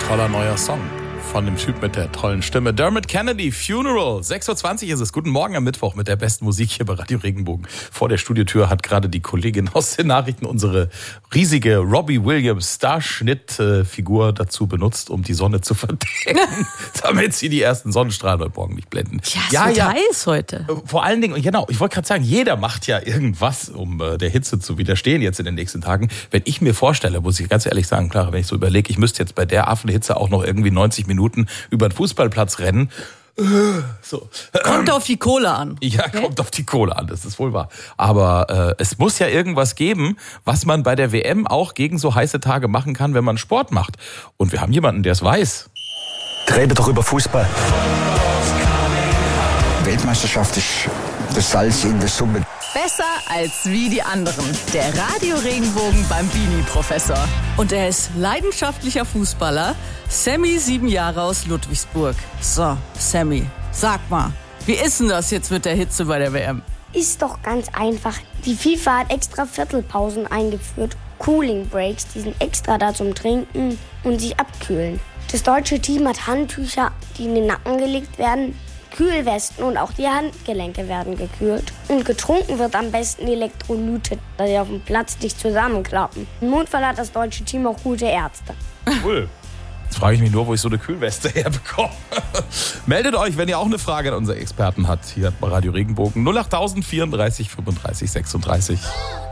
Toller neuer Song von dem Typ mit der tollen Stimme. Dermot Kennedy, Funeral. 6.20 Uhr ist es. Guten Morgen am Mittwoch mit der besten Musik hier bei Radio Regenbogen. Vor der Studiotür hat gerade die Kollegin aus den Nachrichten unsere riesige Robbie Williams Starschnitt-Figur dazu benutzt, um die Sonne zu verdecken, damit sie die ersten Sonnenstrahlen heute Morgen nicht blenden. Ja, es wird heiß heute. Vor allen Dingen, genau, ich wollte gerade sagen, jeder macht ja irgendwas, um der Hitze zu widerstehen jetzt in den nächsten Tagen. Wenn ich mir vorstelle, muss ich ganz ehrlich sagen, klar, wenn ich so überlege, ich müsste jetzt bei der Affenhitze auch noch irgendwie 90 Minuten über den Fußballplatz rennen. So. Kommt auf die Kohle an. Ja, okay. Kommt auf die Kohle an, das ist wohl wahr. Aber es muss ja irgendwas geben, was man bei der WM auch gegen so heiße Tage machen kann, wenn man Sport macht. Und wir haben jemanden, der es weiß. Rede doch über Fußball. Weltmeisterschaft ist das Salz in der Suppe. Besser als wie die anderen. Der Radio Regenbogen Bambini-Professor. Und er ist leidenschaftlicher Fußballer. Sammy, 7 Jahre aus Ludwigsburg. So, Sammy, sag mal, wie ist denn das jetzt mit der Hitze bei der WM? Ist doch ganz einfach. Die FIFA hat extra Viertelpausen eingeführt. Cooling Breaks, die sind extra da zum Trinken und sich abkühlen. Das deutsche Team hat Handtücher, die in den Nacken gelegt werden. Kühlwesten und auch die Handgelenke werden gekühlt. Und getrunken wird am besten Elektrolyte, dass sie auf dem Platz nicht zusammenklappen. Im Notfall hat das deutsche Team auch gute Ärzte. Cool. Jetzt frage ich mich nur, wo ich so eine Kühlweste herbekomme. Meldet euch, wenn ihr auch eine Frage an unsere Experten habt. Hier bei Radio Regenbogen 08000 34 35 36.